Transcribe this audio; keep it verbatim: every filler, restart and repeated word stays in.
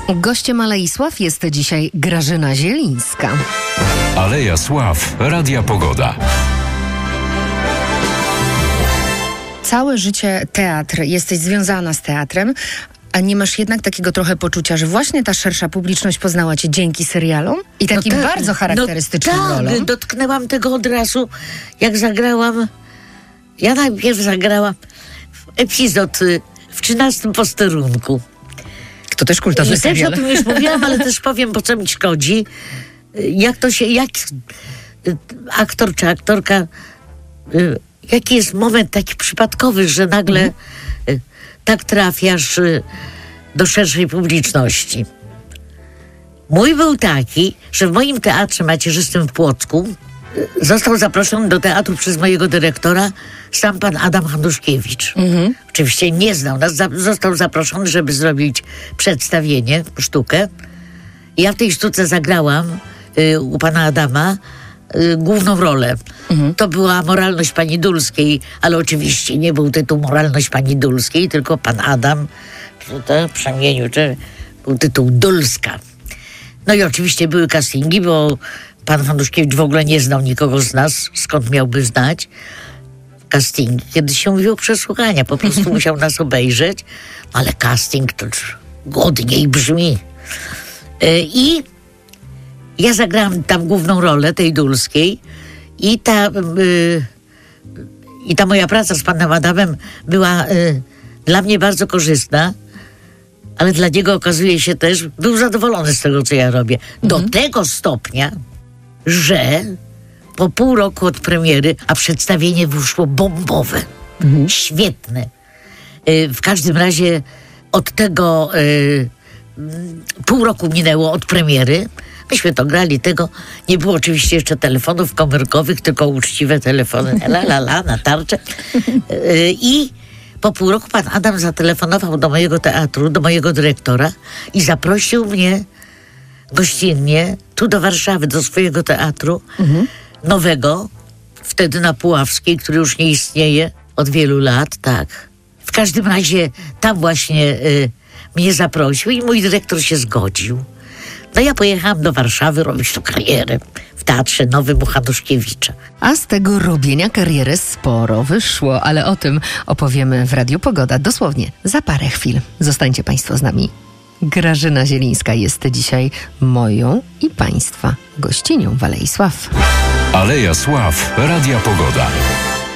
Gościem Alei Sław jest dzisiaj Grażyna Zielińska. Aleja Sław, Radia Pogoda. Całe życie teatr, jesteś związana z teatrem, a nie masz jednak takiego trochę poczucia, że właśnie ta szersza publiczność poznała cię dzięki serialom i takim no tak, bardzo charakterystycznym no tak, rolom? dotknęłam tego od razu, jak zagrałam. Ja najpierw zagrałam epizod w trzynastym posterunku. To też kultowy I serial. też o tym już mówiłam, ale też powiem, po co mi szkodzi. Jak to się, jak aktor czy aktorka, jaki jest moment taki przypadkowy, że nagle mhm. tak trafiasz do szerszej publiczności. Mój był taki, że w moim teatrze macierzystym w Płocku został zaproszony do teatru przez mojego dyrektora sam pan Adam Handuszkiewicz. Mhm. Oczywiście nie znał nas, za, został zaproszony, żeby zrobić przedstawienie, sztukę. Ja w tej sztuce zagrałam y, u pana Adama y, główną rolę. Mhm. To była Moralność pani Dulskiej, ale oczywiście nie był tytuł Moralność pani Dulskiej, tylko pan Adam, to w przemieniu, czy był tytuł Dulska. No i oczywiście były castingi, bo pan Handuszkiewicz w ogóle nie znał nikogo z nas, skąd miałby znać castingi. Kiedy się mówiło przesłuchania, po prostu musiał nas obejrzeć, ale casting to godniej brzmi. I ja zagrałam tam główną rolę tej Dulskiej i ta, y, i ta moja praca z panem Adamem była y, dla mnie bardzo korzystna, ale dla niego okazuje się też, był zadowolony z tego, co ja robię. Do mhm. tego stopnia, że po pół roku od premiery, a przedstawienie wyszło bombowe, mhm. świetne. Y, w każdym razie od tego y, pół roku minęło od premiery. Myśmy to grali, tego nie było oczywiście jeszcze telefonów komórkowych, tylko uczciwe telefony, la la la, na tarczę. Y, I po pół roku pan Adam zatelefonował do mojego teatru, do mojego dyrektora i zaprosił mnie gościnnie tu do Warszawy, do swojego teatru mhm. nowego, wtedy na Puławskiej, który już nie istnieje od wielu lat, tak. W każdym razie tam właśnie y, mnie zaprosił i mój dyrektor się zgodził. No ja pojechałam do Warszawy robić tu karierę w Teatrze Nowym u Handuszkiewicza. A z tego robienia kariery sporo wyszło, ale o tym opowiemy w Radiu Pogoda dosłownie za parę chwil. Zostańcie Państwo z nami. Grażyna Zielińska jest dzisiaj moją i Państwa gościnią w Alei Sław. Aleja Sław, Radia Pogoda.